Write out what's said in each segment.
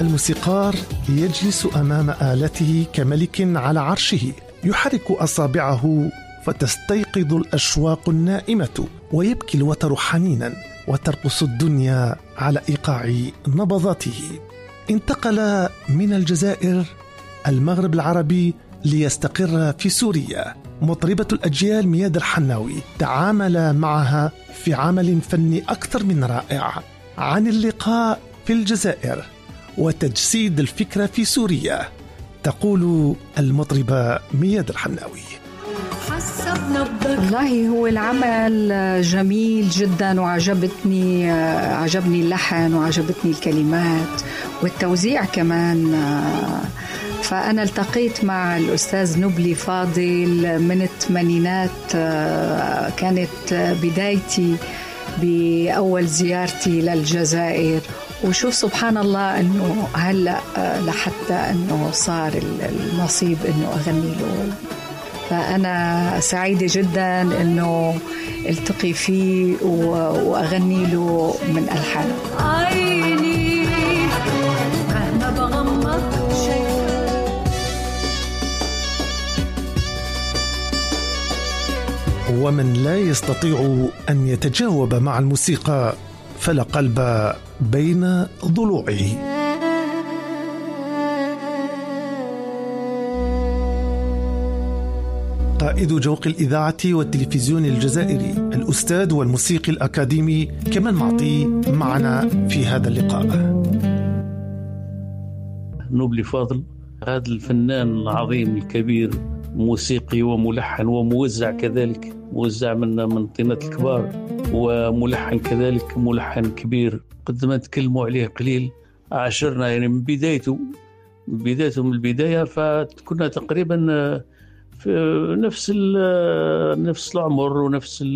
الموسيقار يجلس أمام آلته كملك على عرشه، يحرك أصابعه فتستيقظ الأشواق النائمة، ويبكي الوتر حنينا، وترقص الدنيا على إيقاع نبضاته. انتقل من الجزائر المغرب العربي ليستقر في سوريا. مطربة الأجيال مياد الحناوي تعامل معها في عمل فني أكثر من رائع عن اللقاء في الجزائر وتجسيد الفكرة في سوريا. تقول المطربة مياد الحناوي: والله هو العمل جميل جدا، وعجبني اللحن وعجبتني الكلمات والتوزيع كمان. فأنا التقيت مع الأستاذ نبلي فاضل من الثمانينات، كانت بدايتي بأول زيارتي للجزائر. وشوف سبحان الله أنه هلأ لحتى أنه صار النصيب أنه أغني له. فأنا سعيدة جدا أنه التقي فيه وأغني له من ألحانه. عيني أنا بغمض شيء. ومن لا يستطيع أن يتجاوب مع الموسيقى فلا قلب بين ضلوعه. قائد جوق الإذاعة والتلفزيون الجزائري، الأستاذ والموسيقي الأكاديمي كمال معطي معنا في هذا اللقاء. نبلي فاضل هذا الفنان العظيم الكبير، موسيقي وملحن وموزع كذلك، موزع من طينة الكبار، وملحن كذلك، ملحن كبير. قد ما نتكلموا عليه قليل، عاشرنا يعني من بدايته من البداية، فكنا تقريبا في نفس العمر ونفس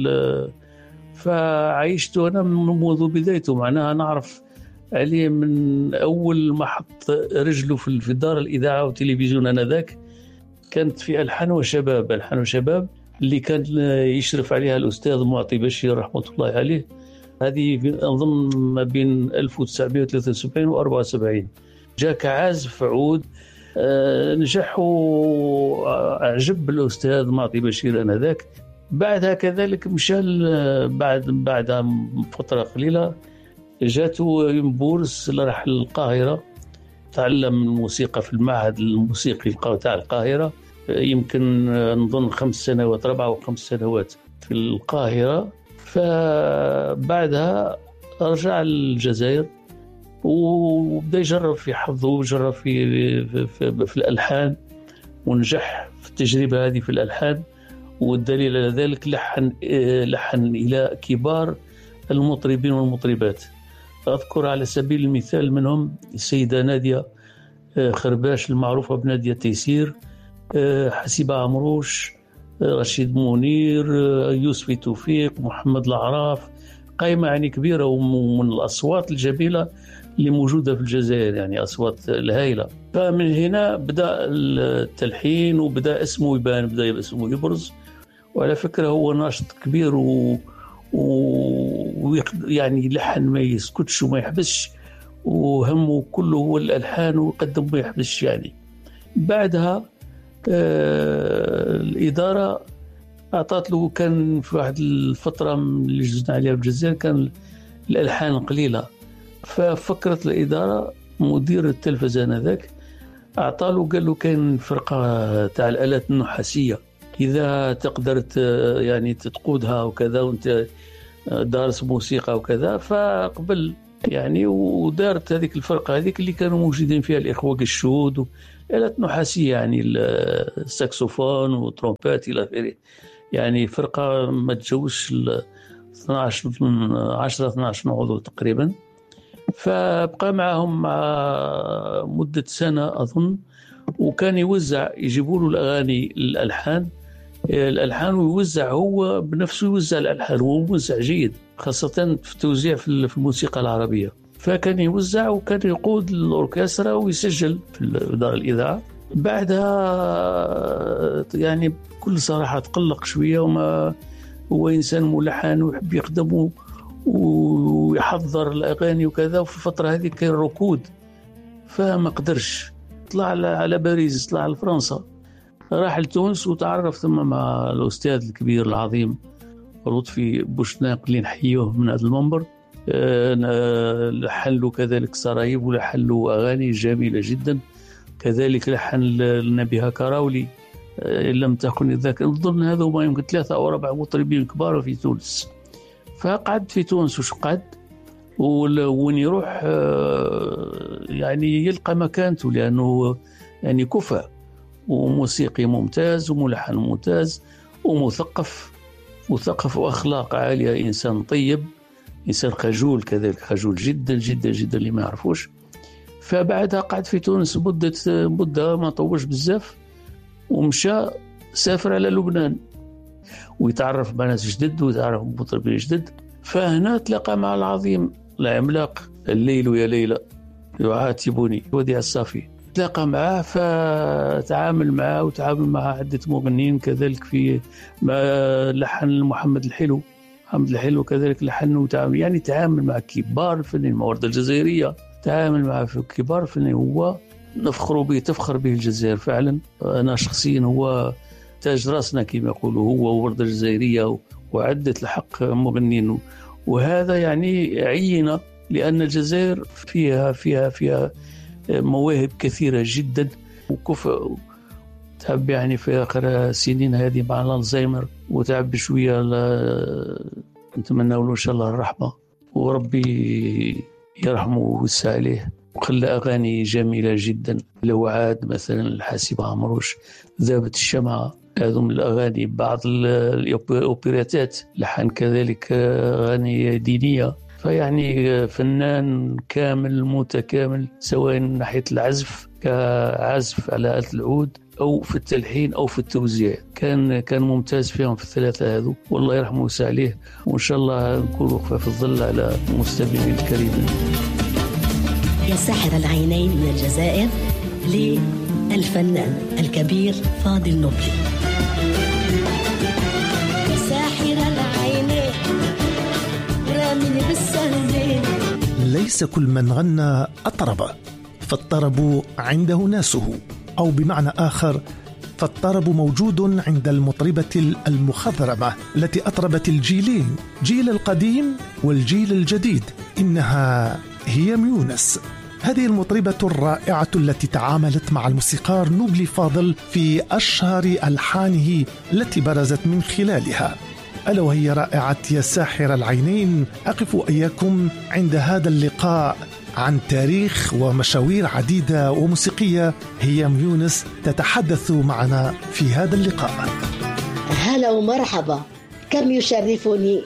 فعيشته أنا منذ بدايته، معناها نعرف عليه من أول ما حط رجله في دار الإذاعة والتلفزيون. أنذاك كانت في ألحان وشباب اللي كان يشرف عليها الأستاذ معطي بشير رحمة الله عليه. هذه أظن ما بين 1973 و 74. جاء كعازف عود، نجح وأعجب الأستاذ معطي بشير أنذاك. بعدها كذلك مشى بعد فترة قليلة جاته ينبورس، راح للقاهرة، تعلم الموسيقى في المعهد الموسيقي تاع القاهرة، يمكن نظن 5 سنوات 4 أو 5 سنوات في القاهرة. فبعدها رجع للجزائر وبدأ يجرب في حظه، وجرب في الألحان، ونجح في التجربة هذه في الألحان. والدليل على ذلك لحن إلى كبار المطربين والمطربات. أذكر على سبيل المثال منهم السيدة نادية خرباش المعروفة بنادية تيسير، حسيبة عمروش، رشيد منير، يوسف توفيق، محمد العراف، قائمة يعني كبيرة ومن الأصوات الجميلة اللي موجودة في الجزائر، يعني أصوات الهائلة. فمن هنا بدأ التلحين وبدأ اسمه يبان، بدأ اسمه يبرز. وعلى فكرة هو ناشط كبير ويعني يلحن ما يسكتش وما يحبسش، وهمه كله هو الألحان ويقدم ما يحبسش يعني. بعدها الإدارة أعطت له، كان في واحد الفترة اللي جزنا عليها بالجزائر كان الألحان قليلة، ففكرت الإدارة مدير التلفزيون هذاك أعطى له، قال له كان فرقة تاع الآلات النحاسية، إذا تقدر يعني تقودها وكذا وأنت دارس موسيقى وكذا. فقبل يعني، ودارت هذيك الفرقة هذيك اللي كانوا موجودين فيها الإخوة قشود وآلات نحاسية، يعني الساكسوفون وترومبات إلى آخره، يعني فرقة ما تجوزش 10-12 عضو تقريبا. فبقى معهم مدة سنة أظن، وكان يوزع، يجيبوا له الأغاني الألحان ويوزع هو بنفسه، يوزع الألحان، هو موزع جيد خاصة في التوزيع في الموسيقى العربية. فكان يوزع وكان يقود الأوركسترا ويسجل في دار الإذاعة. بعدها يعني بكل صراحة تقلق شوية، وما هو إنسان ملحن ويحب يخدمه ويحضر الأغاني وكذا، وفي الفترة هذه كان ركود، فما قدرش، طلع على باريس، طلع على فرنسا، راح لتونس وتعرف ثم مع الأستاذ الكبير العظيم لطفي بوشناق اللي نحيوه من هذا المنبر. لحن له كذلك سرايب، ولحن له أغاني جميلة جدا، كذلك لحن لنبيها كراولي. إن لم تكن ذاك نظن هذا ما يمكن 3 أو 4 مطربين كبار في تونس. فقعد في تونس وشقد، وين يروح يعني يلقى مكانته، لأنه يعني كفء وموسيقي ممتاز وملحن ممتاز ومثقف وأخلاق عالية، إنسان طيب، إنسان خجول، كذلك خجول جدا جدا جدا اللي ما يعرفوش. فبعدها قعد في تونس مدة ما طولش بزاف، ومشى سافر على لبنان ويتعرف مع ناس جدد ويتعرف بمطربين جدد. فهنا تلاقى مع العظيم العملاق الليل يا ليلى يعاتبني وديع الصافي، تلاقى معه فتعامل معه وتعامل مع عدة مغنيين، كذلك في لحن محمد الحلو كذلك لحن وتعامل، يعني تعامل مع كبار الفنانين، الموردة الجزائرية تعامل مع كبار الفنانين. هو نفخر به، تفخر به الجزائر فعلا. أنا شخصيا هو تاج راسنا كما يقولوا، هو ووردة الجزائرية وعدة الحق مغنين، وهذا يعني عينة، لأن الجزائر فيها مواهب كثيرة جدا وكفء. تعب يعني في آخر سنين هذه مع الألزهايمر، وتعب شوية، نتمنى له إن شاء الله الرحمة، وربي يرحمه ويوسع عليه. وخلى أغاني جميلة جدا، لو عاد مثلا الحاسب عمروش، ذابت الشمعة، هذو من الأغاني. بعض الأوبريتات لحن كذلك أغاني دينية. فيعني فنان كامل متكامل، سواء من ناحية العزف كعزف على آلة العود أو في التلحين أو في التوزيع، كان ممتاز فيهم في الثلاثة هذو، والله يرحمه ويسع عليه. وإن شاء الله نكون وقفة في الظل على المستمعين الكريمين. يا ساحر العينين من الجزائر للفنان الكبير فاضل نبلي. يا ساحر العينين رامي بالسهلين. ليس كل من غنى أطرب، فالطرب عنده ناسه، أو بمعنى آخر فالطرب موجود عند المطربة المخضرمة التي أطربت الجيلين، جيل القديم والجيل الجديد. إنها هيام يونس، هذه المطربة الرائعة التي تعاملت مع الموسيقار نبلي فاضل في أشهر ألحانه التي برزت من خلالها، ألا وهي رائعة يا ساحر العينين. أقف إياكم عند هذا اللقاء عن تاريخ ومشاوير عديدة وموسيقية. هيام يونس تتحدث معنا في هذا اللقاء. هلا ومرحبا، كم يشرفني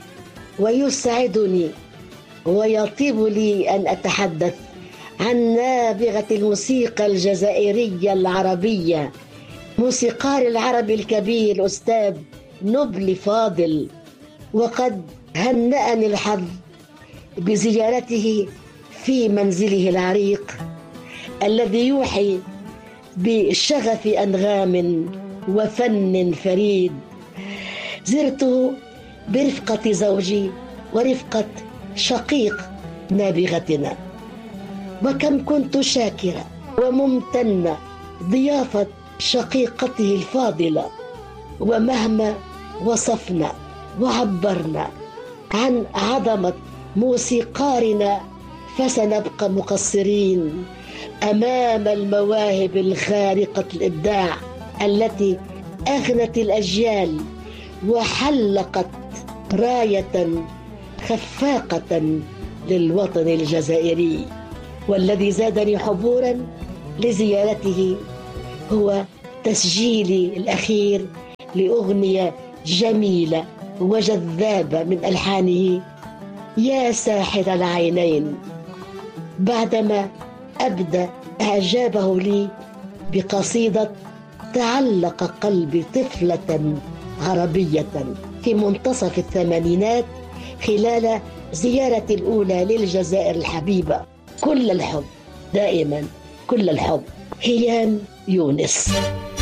ويسعدني ويطيب لي أن أتحدث عن نابغة الموسيقى الجزائرية العربية، موسيقار العربي الكبير الأستاذ نبلي فاضل. وقد هنأني الحظ بزيارته في منزله العريق الذي يوحي بشغف أنغام وفن فريد. زرته برفقة زوجي ورفقة شقيق نابغتنا، وكم كنت شاكرة وممتنة ضيافة شقيقته الفاضلة. ومهما وصفنا وعبرنا عن عظمة موسيقارنا فسنبقى مقصرين أمام المواهب الخارقة الإبداع التي أغنت الأجيال وحلقت راية خفاقة للوطن الجزائري. والذي زادني حبورا لزيارته هو تسجيلي الأخير لأغنية جميلة وجذابة من ألحانه يا ساحر العينين، بعدما أبدى إعجابه لي بقصيدة تعلق قلبي طفلة عربية في منتصف الثمانينات خلال زيارتي الأولى للجزائر الحبيبة. كل الحب، دائما كل الحب. هيام يونس.